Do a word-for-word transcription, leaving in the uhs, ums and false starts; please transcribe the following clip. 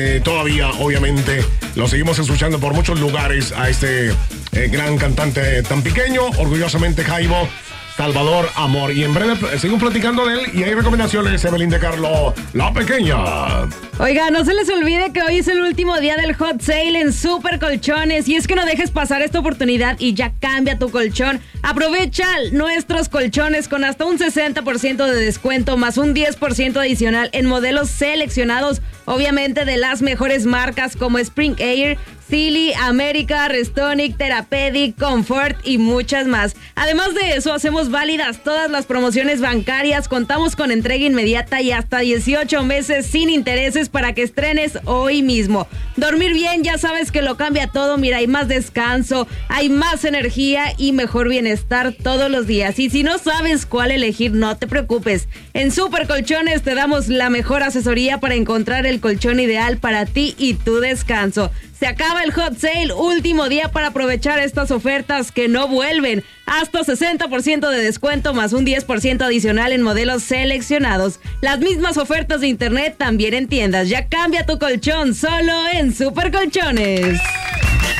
Eh, todavía, obviamente, lo seguimos escuchando por muchos lugares a este eh, gran cantante tan pequeño, orgullosamente Jaibo, Salvador Amor. Y en breve eh, seguimos platicando de él y hay recomendaciones, Evelyn de Carlo, la pequeña. Oiga, no se les olvide que hoy es el último día del hot sale en Super Colchones y es que no dejes pasar esta oportunidad y ya cambia tu colchón. Aprovecha nuestros colchones con hasta un sesenta por ciento de descuento más un diez por ciento adicional en modelos seleccionados, obviamente de las mejores marcas como Spring Air, Sealy, América, Restonic, Therapeutic, Comfort y muchas más. Además de eso, hacemos válidas todas las promociones bancarias, contamos con entrega inmediata y hasta dieciocho meses sin intereses para que estrenes hoy mismo. Dormir bien, ya sabes que lo cambia todo. Mira, hay más descanso, hay más energía y mejor bienestar todos los días. Y si no sabes cuál elegir, no te preocupes. En Super Colchones te damos la mejor asesoría para encontrar el colchón ideal para ti y tu descanso. Se acaba el hot sale, último día para aprovechar estas ofertas que no vuelven. Hasta sesenta por ciento de descuento más un diez por ciento adicional en modelos seleccionados. Las mismas ofertas de internet también en tiendas. Ya cambia tu colchón solo en Super Colchones.